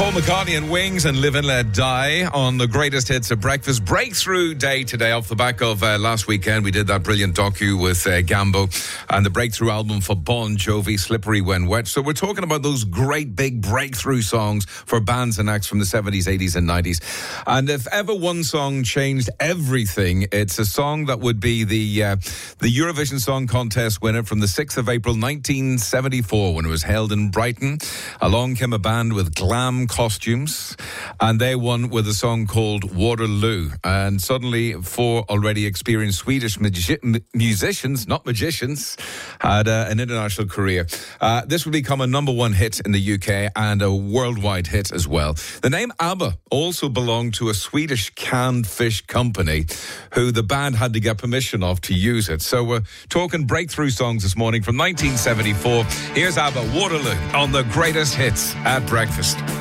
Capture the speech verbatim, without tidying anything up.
Paul McCartney and Wings and Live and Let Die on the greatest hits of breakfast. Breakthrough day today off the back of uh, last weekend. We did that brilliant docu with uh, Gambo and the breakthrough album for Bon Jovi, Slippery When Wet. So we're talking about those great big breakthrough songs for bands and acts from the seventies, eighties and nineties. And if ever one song changed everything, it's a song that would be the uh, the Eurovision Song Contest winner from the sixth of April nineteen seventy-four when it was held in Brighton. Along came a band with glam costumes, and they won with a song called Waterloo. And suddenly, four already experienced Swedish magi- m- musicians, not magicians, had uh, an international career. Uh, this would become a number one hit in the U K and a worldwide hit as well. The name ABBA also belonged to a Swedish canned fish company who the band had to get permission of to use it. So we're talking breakthrough songs this morning from nineteen seventy-four. Here's ABBA, Waterloo, on the greatest hits at breakfast.